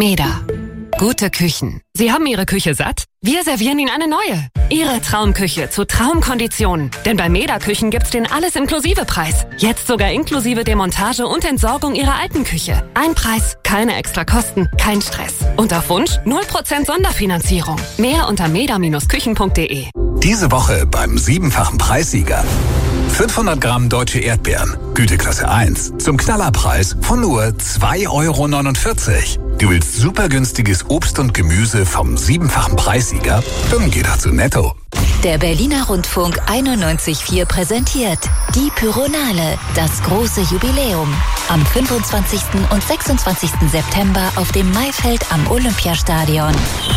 MEDA. Gute Küchen. Sie haben Ihre Küche satt? Wir servieren Ihnen eine neue. Ihre Traumküche zu Traumkonditionen. Denn bei MEDA Küchen gibt's den Alles-Inklusive-Preis. Jetzt sogar inklusive Demontage und Entsorgung Ihrer alten Küche. Ein Preis, keine extra Kosten, kein Stress. Und auf Wunsch 0% Sonderfinanzierung. Mehr unter meda-küchen.de. Diese Woche beim 7-fachen Preissieger. 500 Gramm deutsche Erdbeeren, Güteklasse 1, zum Knallerpreis von nur 2,49 €. Du willst super günstiges Obst und Gemüse vom 7-fachen Preissieger? Dann geh doch zu Netto. Der Berliner Rundfunk 91.4 präsentiert die Pyronale, das große Jubiläum. Am 25. und 26. September auf dem Maifeld am Olympiastadion.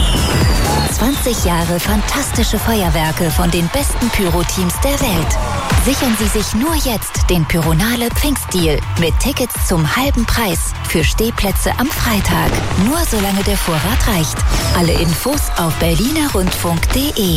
20 Jahre fantastische Feuerwerke von den besten Pyro-Teams der Welt. Sichern Sie sich nur jetzt den Pyronale Pfingstdeal mit Tickets zum halben Preis für Stehplätze am Freitag. Nur solange der Vorrat reicht. Alle Infos auf berlinerrundfunk.de.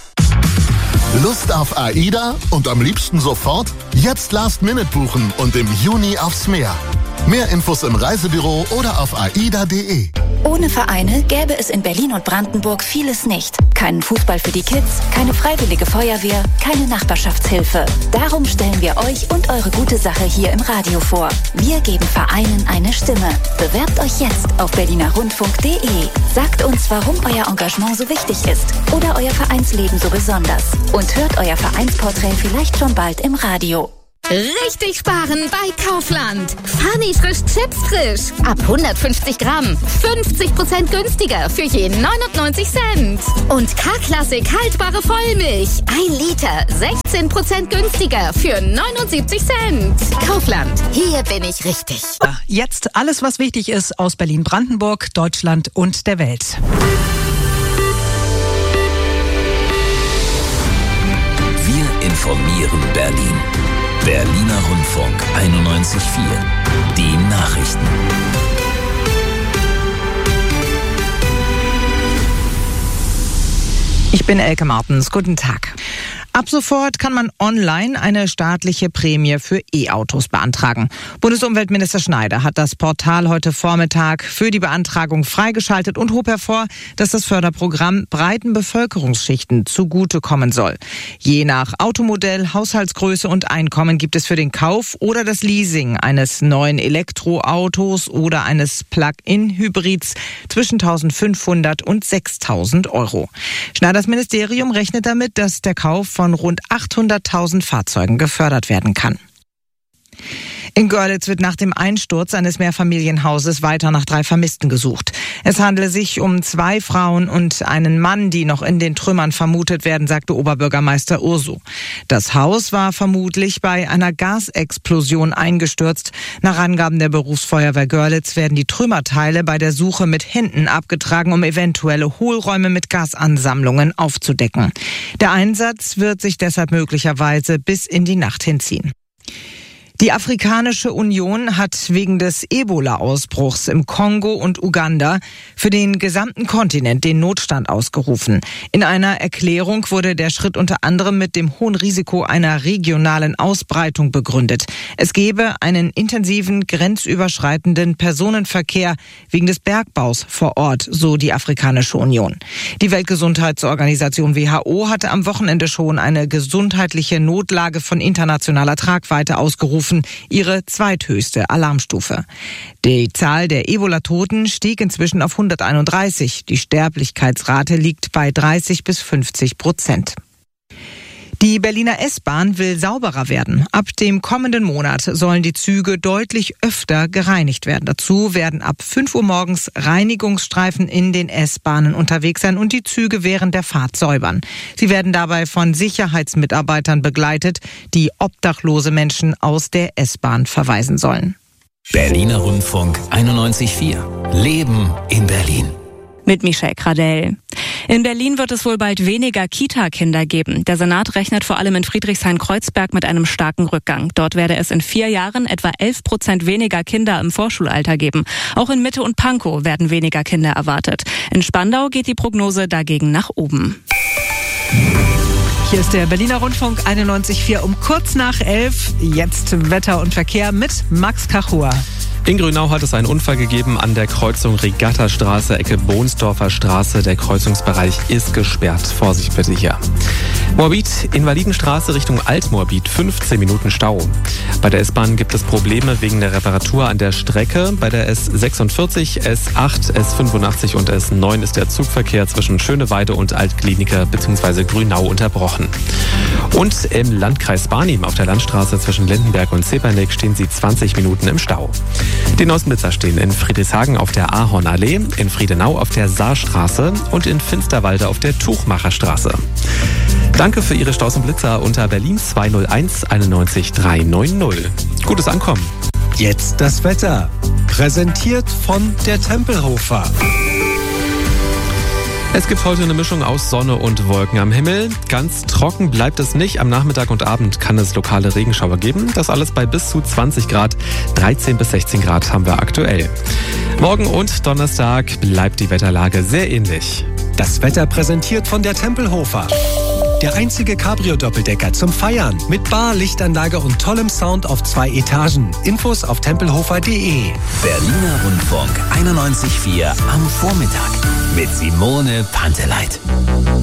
Lust auf AIDA und am liebsten sofort? Jetzt Last-Minute buchen und im Juni aufs Meer. Mehr Infos im Reisebüro oder auf aida.de. Ohne Vereine gäbe es in Berlin und Brandenburg vieles nicht. Keinen Fußball für die Kids, keine freiwillige Feuerwehr, keine Nachbarschaftshilfe. Darum stellen wir euch und eure gute Sache hier im Radio vor. Wir geben Vereinen eine Stimme. Bewerbt euch jetzt auf berlinerrundfunk.de. Sagt uns, warum euer Engagement so wichtig ist oder euer Vereinsleben so besonders. Und hört euer Vereinsporträt vielleicht schon bald im Radio. Richtig sparen bei Kaufland. Funny frisch Chips frisch. Ab 150 Gramm. 50% günstiger für je 99 Cent. Und K-Klassik haltbare Vollmilch. 1 Liter. 16% günstiger für 79 Cent. Kaufland. Hier bin ich richtig. Jetzt alles, was wichtig ist aus Berlin, Brandenburg, Deutschland und der Welt. Wir informieren Berlin. Berliner Rundfunk 91.4. Die Nachrichten. Ich bin Elke Martens. Guten Tag. Ab sofort kann man online eine staatliche Prämie für E-Autos beantragen. Bundesumweltminister Schneider hat das Portal heute Vormittag für die Beantragung freigeschaltet und hob hervor, dass das Förderprogramm breiten Bevölkerungsschichten zugutekommen soll. Je nach Automodell, Haushaltsgröße und Einkommen gibt es für den Kauf oder das Leasing eines neuen Elektroautos oder eines Plug-in-Hybrids zwischen 1.500 und 6.000 €. Schneiders Ministerium rechnet damit, dass der Kauf von rund 800.000 Fahrzeugen gefördert werden kann. In Görlitz wird nach dem Einsturz eines Mehrfamilienhauses weiter nach 3 Vermissten gesucht. Es handele sich um 2 Frauen und einen Mann, die noch in den Trümmern vermutet werden, sagte Oberbürgermeister Ursu. Das Haus war vermutlich bei einer Gasexplosion eingestürzt. Nach Angaben der Berufsfeuerwehr Görlitz werden die Trümmerteile bei der Suche mit Händen abgetragen, um eventuelle Hohlräume mit Gasansammlungen aufzudecken. Der Einsatz wird sich deshalb möglicherweise bis in die Nacht hinziehen. Die Afrikanische Union hat wegen des Ebola-Ausbruchs im Kongo und Uganda für den gesamten Kontinent den Notstand ausgerufen. In einer Erklärung wurde der Schritt unter anderem mit dem hohen Risiko einer regionalen Ausbreitung begründet. Es gebe einen intensiven, grenzüberschreitenden Personenverkehr wegen des Bergbaus vor Ort, so die Afrikanische Union. Die Weltgesundheitsorganisation WHO hatte am Wochenende schon eine gesundheitliche Notlage von internationaler Tragweite ausgerufen, ihre zweithöchste Alarmstufe. Die Zahl der Ebola-Toten stieg inzwischen auf 131. Die Sterblichkeitsrate liegt bei 30-50%. Die Berliner S-Bahn will sauberer werden. Ab dem kommenden Monat sollen die Züge deutlich öfter gereinigt werden. Dazu werden ab 5 Uhr morgens Reinigungsstreifen in den S-Bahnen unterwegs sein und die Züge während der Fahrt säubern. Sie werden dabei von Sicherheitsmitarbeitern begleitet, die obdachlose Menschen aus der S-Bahn verweisen sollen. Berliner Rundfunk 91.4. Leben in Berlin. Mit Michelle Kradell. In Berlin wird es wohl bald weniger Kita-Kinder geben. Der Senat rechnet vor allem in Friedrichshain-Kreuzberg mit einem starken Rückgang. Dort werde es in 4 Jahren etwa 11% weniger Kinder im Vorschulalter geben. Auch in Mitte und Pankow werden weniger Kinder erwartet. In Spandau geht die Prognose dagegen nach oben. Hier ist der Berliner Rundfunk 91.4 um kurz nach 11. Jetzt Wetter und Verkehr mit Max Kachua. In Grünau hat es einen Unfall gegeben an der Kreuzung Regattastraße, Ecke Bohnsdorfer Straße. Der Kreuzungsbereich ist gesperrt. Vorsicht bitte hier. Moabit, Invalidenstraße Richtung Altmoabit, 15 Minuten Stau. Bei der S-Bahn gibt es Probleme wegen der Reparatur an der Strecke. Bei der S46, S8, S85 und S9 ist der Zugverkehr zwischen Schöneweide und Altklinike bzw. Grünau unterbrochen. Und im Landkreis Barnim auf der Landstraße zwischen Lindenberg und Zepernick stehen sie 20 Minuten im Stau. Die neuesten Blitzer stehen in Friedrichshagen auf der Ahornallee, in Friedenau auf der Saarstraße und in Finsterwalde auf der Tuchmacherstraße. Danke für Ihre Staus und Blitzer unter Berlin 201 91 390. Gutes Ankommen. Jetzt das Wetter. Präsentiert von der Tempelhofer. Es gibt heute eine Mischung aus Sonne und Wolken am Himmel. Ganz trocken bleibt es nicht. Am Nachmittag und Abend kann es lokale Regenschauer geben. Das alles bei bis zu 20 Grad. 13 bis 16 Grad haben wir aktuell. Morgen und Donnerstag bleibt die Wetterlage sehr ähnlich. Das Wetter präsentiert von der Tempelhofer. Der einzige Cabrio-Doppeldecker zum Feiern. Mit Bar, Lichtanlage und tollem Sound auf 2 Etagen. Infos auf tempelhofer.de. Berliner Rundfunk 91.4 am Vormittag mit Simone Panteleit.